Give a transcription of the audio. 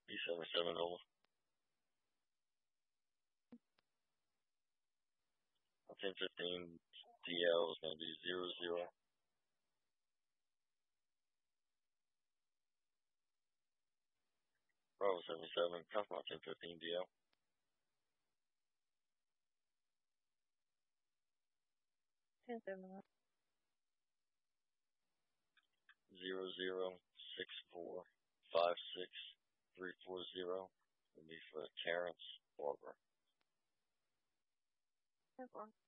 B77 Nova. 1015 DL is going to be 00. Bravo 77, Customer 1015 DL. 10-7. 006456 340 will be for Terrence Barber. 10-4.